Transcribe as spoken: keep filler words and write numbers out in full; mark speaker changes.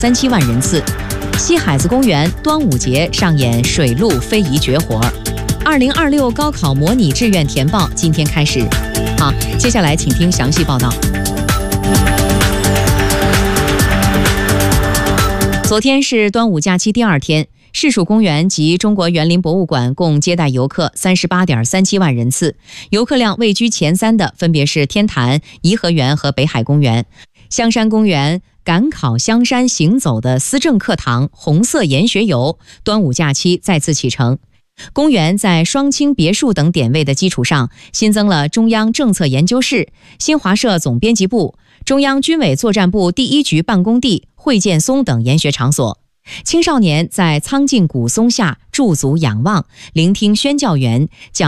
Speaker 1: 三七万人次。西海子公园端午节上演水陆非遗绝活。二零二六高考模拟志愿填报今天开始。好，接下来请听详细报道。昨天是端午假期第二天，市属公园及中国园林博物馆共接待游客三十八点三七万人次，游客量位居前三的分别是天坛、颐和园和北海公园。香山公园赶考香山行走的思政课堂红色研学游，端午假期再次启程。公园在双清别墅等点位的基础上，新增了中央政策研究室、新华社总编辑部、中央军委作战部第一局办公地、会见松等研学场所。青少年在苍劲古松下驻足仰望，聆听宣教员讲